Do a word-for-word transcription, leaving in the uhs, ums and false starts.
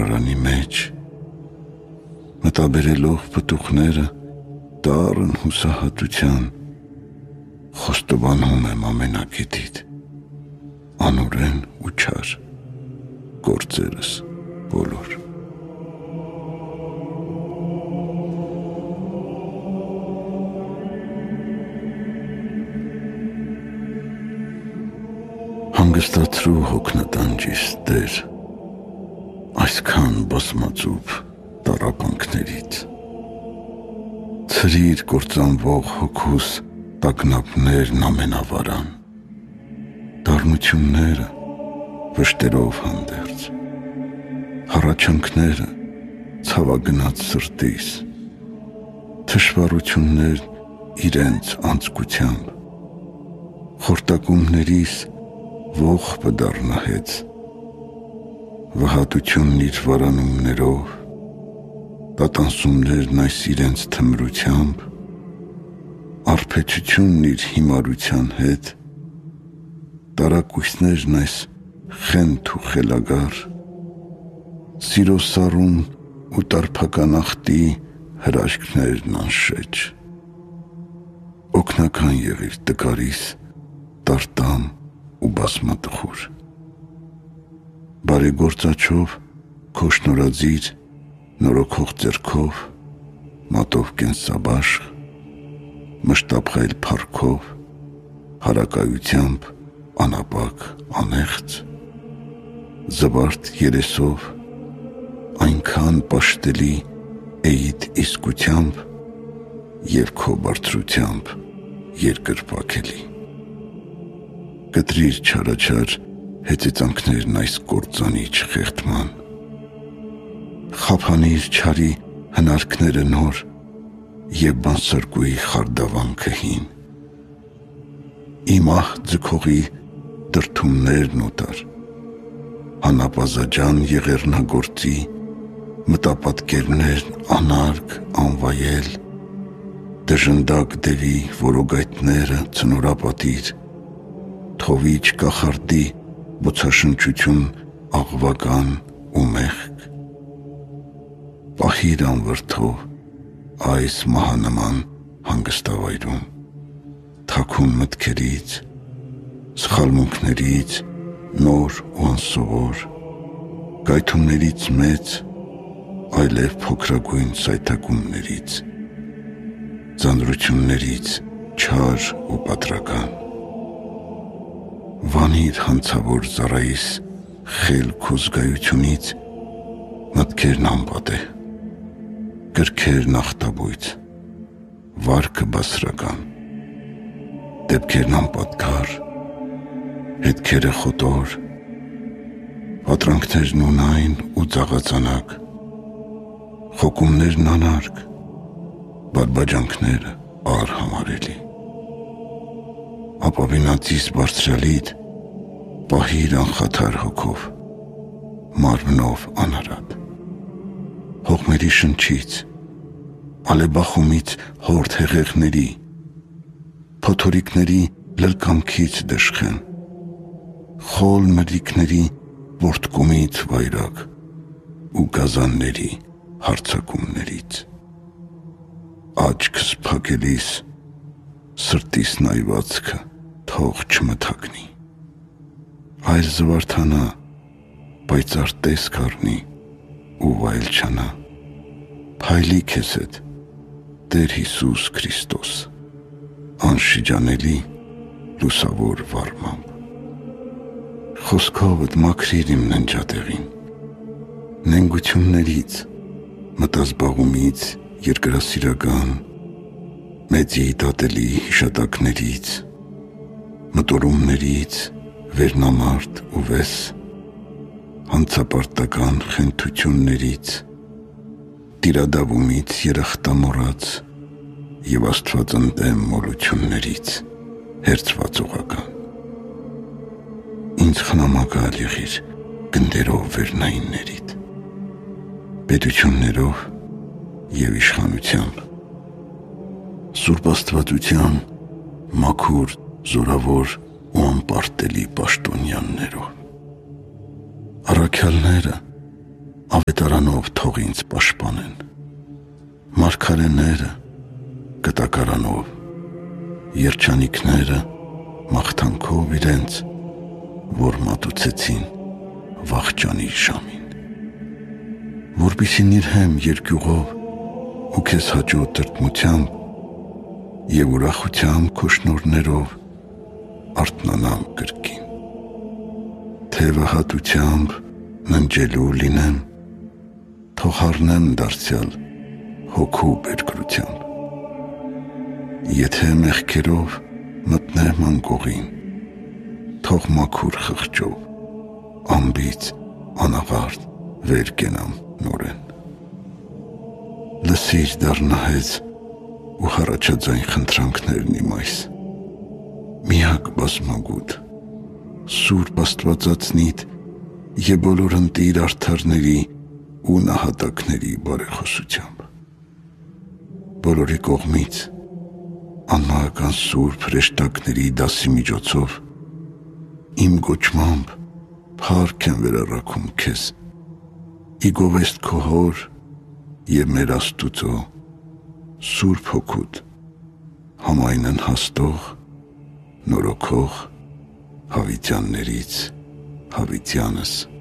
նստարանի մեջ, մտաբերելով պտուղները դառն հուսահատության, խոստովանում եմ ամենակետիդ, անօրեն ու չար, գործերս բոլոր։ Հանգստացրու հոգնատանջիս Տեր, այսքան բազմածուփ տառապանքներից, ցրիր կործանվող հոգուս տագնապներն ամենավարան, դառնությունները վշտերով հանդերձ, հառաչանքները ցավագնաց սրտիս, թշվառություններն իրենց անձկությամբ, խորտակումներիս ողբը դառնահեց, վհատությունն իր վարանումներով, տատանսումներն այս իրենց թմրությամբ, արբեցությունն իր հիմարության հետ, տարակույսներն այս խենթ ու խելագար, սիրո սառուն ու տարփականախտի հրաշքներն անշեջ, օգնական եղիր տկարիս, տարտամ ու բազմատխուր, բարեգործաչով քո շնորհածիր նորոգող ձեռքով, մատով կենսաբաշխ, մշտապղայլ փառքով, հարակայությամբ անապակ անեղծ, զվարթ երեսով, այնքան պաշտելի էիդ իսկությամբ և քո բարձրությամբ երկրպագելի։ Կտրիր չարաչար հեծեծանքներն այս կործանիչ խեղդման, խափանիր չարի հնարքները նոր և բանսարկուի խարդավանքը հին, իմ ահ ձգողի դրդումներն օտար, հանապազաջան եղեռնագործի մտապատկերներն անարգ անվայել, դժնդակ դևի որոգայթները ցնորապատիր, թովիչ կախարդի բոցաշնչություն աղվական ու մեղք, պահիր անվրդով այս մահանման հանգստավայրում, թաքուն մտքերից, սխալմունքներից նոր ու անսովոր, գայթումներից մեծ, այլև փոքրագույն սայթակումներից, ձանձրություններից չար ու պատրական, վանիր հանցավոր ծառայիս խելք ու զգայությունից մտքերն անպատե, կրքերն ախտաբույծ, վարքը բասրական, դեպքերն անպատկար, հետքերը խոտոր, պատրանքներն ունայն ու ծաղածանակ, խոկումներն անարգ, բարբաջանքները արհամարելի, ապավինածիս բարձրալիդ պահիր անխաթար հոգով, մարմնով անարատ, հողմերի շնչից, ալեբախումից հորդ հեղեղների, փոթորիկների լրկամքից դժխեն, խոլ մրրիկների որդկումից վայրակ ու գազանների հարցակումներից, աչքս փակելիս սրտիս նայվածքը թող չմթագնի, այլ զվարթանա, պայծառ տեսք առնի ու վայել չանա, փայլի քեզ հետ Տեր Հիսուս Քրիստոս, անշիջանելի լուսավոր վարմամբ, խոսքովդ մաքրիր իմ ննջատեղին, նենգություններից, մտազբաղումից երկրասիրական, մեծի դատելի հիշատակներից, մտորումներից, վերնամարդ ու վես, հանցապարտական խենթություններից, տիրադավումից երախտամոռաց և աստվածընդեմ մոլություններից հերձվածողական, ինձ խնամակալ եղիր գնդերով վերնայիններիդ, պետություններով և իշխանությամբ, Սուրբ Աստվածության մաքուր, զորավոր ու անպարտելի պաշտոնյաներով, առաքյալները ավետարանով թող ինձ պաշտպանեն, մարգարեները կտակարանով, երջանիկները մաղթանքով իրենց, որ մատուցեցին վախճանի ժամին, որպեսզի նիրհեմ երկյուղով ու քեզ հաճո տրտմությամբ և ուրախությամբ քո շնորհներով արթնանամ կրկին, թևը հատությամբ ննջելու լինեմ, թող հառնեմ դարձյալ հոգու բերկրությամբ, եթե մեղքերով մտնեմ անկողին, թող մաքուր խղճով, անբիծ անաղարտ վեր կենամ նորեն, լսիր դառնահեց ու հառաջաձայն խնդրանքներն իմ այս, միակ բազմագութ, Սուրբ Աստվածածնիդ և բոլոր ընտիր արդարների ու նահատակների բարեխոսությամբ, բոլորի կողմից անմահական սուրբ հրեշտակների դասի միջոցով իմ գոչմամբ փառք եմ վերառակում քեզ, ի գովեստ քո հոր և մեր Աստուծո Սուրբ Հոգուդ համայնն հաստող, նորոգող հավիտյաններից հավիտյանս